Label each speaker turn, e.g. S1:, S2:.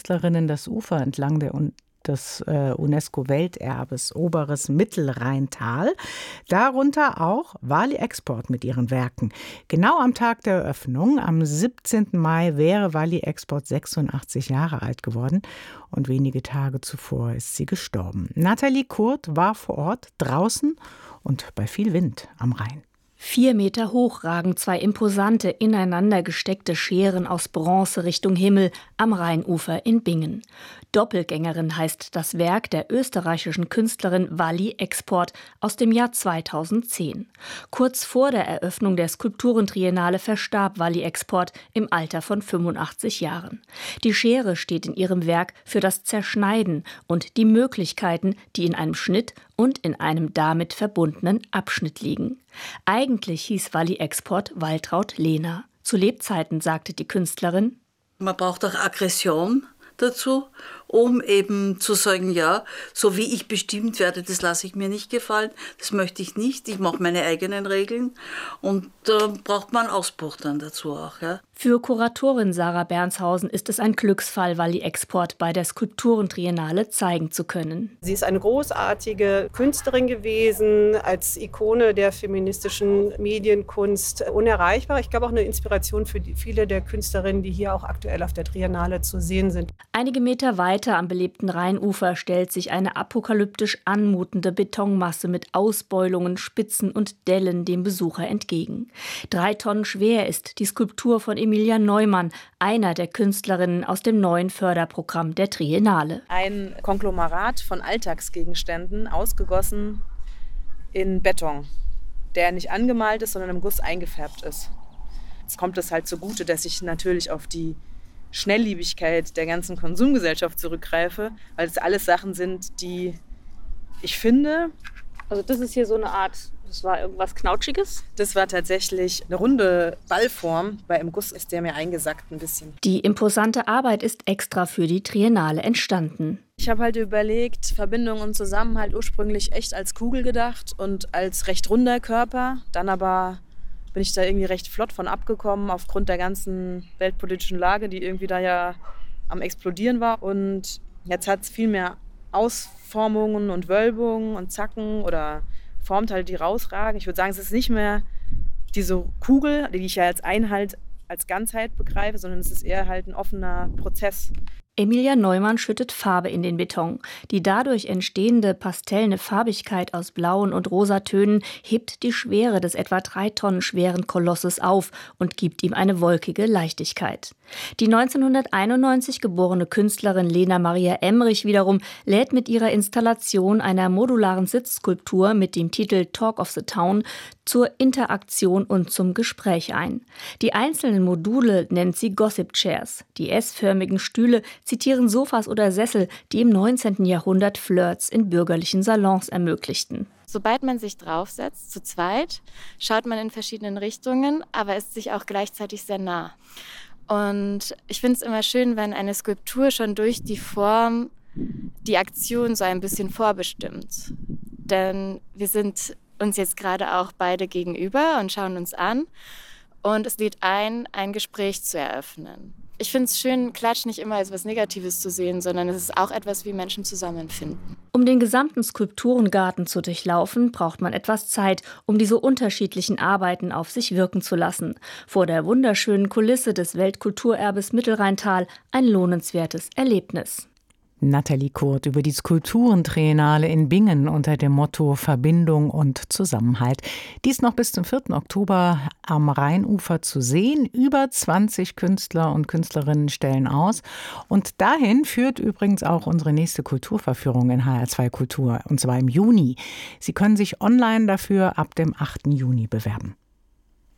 S1: Künstlerinnen das Ufer entlang des UNESCO-Welterbes Oberes Mittelrheintal. Darunter auch Wally Export mit ihren Werken. Genau am Tag der Eröffnung, am 17. Mai, wäre Wally Export 86 Jahre alt geworden. Und wenige Tage zuvor ist sie gestorben. Nathalie Kurt war vor Ort, draußen und bei viel Wind am Rhein.
S2: 4 Meter hoch ragen 2 imposante, ineinander gesteckte Scheren aus Bronze Richtung Himmel am Rheinufer in Bingen. Doppelgängerin heißt das Werk der österreichischen Künstlerin Wally Export aus dem Jahr 2010. Kurz vor der Eröffnung der Skulpturentriennale verstarb Wally Export im Alter von 85 Jahren. Die Schere steht in ihrem Werk für das Zerschneiden und die Möglichkeiten, die in einem Schnitt und in einem damit verbundenen Abschnitt liegen. Eigentlich hieß Wally Export Waltraud Lehner. Zu Lebzeiten sagte die Künstlerin:
S3: Man braucht auch Aggression dazu, um eben zu sagen, ja, so wie ich bestimmt werde, das lasse ich mir nicht gefallen, das möchte ich nicht, ich mache meine eigenen Regeln und da braucht man Ausbruch dann dazu auch. Ja.
S2: Für Kuratorin Sarah Bernshausen ist es ein Glücksfall, Wally Export bei der Skulpturentriennale zeigen zu können.
S4: Sie ist eine großartige Künstlerin gewesen, als Ikone der feministischen Medienkunst unerreichbar. Ich glaube auch eine Inspiration für viele der Künstlerinnen, die hier auch aktuell auf der Triennale zu sehen sind.
S2: Einige Meter weiter am belebten Rheinufer stellt sich eine apokalyptisch anmutende Betonmasse mit Ausbeulungen, Spitzen und Dellen dem Besucher entgegen. 3 Tonnen schwer ist die Skulptur von Emilia Neumann, einer der Künstlerinnen aus dem neuen Förderprogramm der Triennale.
S5: Ein Konglomerat von Alltagsgegenständen, ausgegossen in Beton, der nicht angemalt ist, sondern im Guss eingefärbt ist. Jetzt kommt es halt zugute, dass ich natürlich auf die Schnellliebigkeit der ganzen Konsumgesellschaft zurückgreife, weil es alles Sachen sind, die ich finde.
S6: Also das ist hier so eine Art, das war irgendwas Knautschiges?
S5: Das war tatsächlich eine runde Ballform, weil im Guss ist der mir eingesackt ein bisschen.
S2: Die imposante Arbeit ist extra für die Triennale entstanden.
S5: Ich habe halt überlegt, Verbindung und Zusammenhalt ursprünglich echt als Kugel gedacht und als recht runder Körper, dann aber bin ich da irgendwie recht flott von abgekommen aufgrund der ganzen weltpolitischen Lage, die irgendwie da ja am Explodieren war. Und jetzt hat es viel mehr Ausformungen und Wölbungen und Zacken oder formt halt, die rausragen. Ich würde sagen, es ist nicht mehr diese Kugel, die ich ja als Einheit, als Ganzheit begreife, sondern es ist eher halt ein offener Prozess.
S2: Emilia Neumann schüttet Farbe in den Beton. Die dadurch entstehende pastellne Farbigkeit aus blauen und rosatönen hebt die Schwere des etwa 3 Tonnen schweren Kolosses auf und gibt ihm eine wolkige Leichtigkeit. Die 1991 geborene Künstlerin Lena Maria Emmerich wiederum lädt mit ihrer Installation einer modularen Sitzskulptur mit dem Titel Talk of the Town zur Interaktion und zum Gespräch ein. Die einzelnen Module nennt sie Gossip Chairs. Die S-förmigen Stühle zitieren Sofas oder Sessel, die im 19. Jahrhundert Flirts in bürgerlichen Salons ermöglichten.
S7: Sobald man sich draufsetzt, zu zweit, schaut man in verschiedenen Richtungen, aber ist sich auch gleichzeitig sehr nah. Und ich finde es immer schön, wenn eine Skulptur schon durch die Form die Aktion so ein bisschen vorbestimmt. Denn wir sind uns jetzt gerade auch beide gegenüber und schauen uns an. Und es lädt ein Gespräch zu eröffnen. Ich finde es schön, Klatsch nicht immer als was Negatives zu sehen, sondern es ist auch etwas, wie Menschen zusammenfinden.
S2: Um den gesamten Skulpturengarten zu durchlaufen, braucht man etwas Zeit, um die so unterschiedlichen Arbeiten auf sich wirken zu lassen. Vor der wunderschönen Kulisse des Weltkulturerbes Mittelrheintal ein lohnenswertes Erlebnis.
S1: Nathalie Kurt über die Skulpturentriennale in Bingen unter dem Motto Verbindung und Zusammenhalt. Dies noch bis zum 4. Oktober am Rheinufer zu sehen. Über 20 Künstler und Künstlerinnen stellen aus. Und dahin führt übrigens auch unsere nächste Kulturverführung in HR2 Kultur, und zwar im Juni. Sie können sich online dafür ab dem 8. Juni bewerben.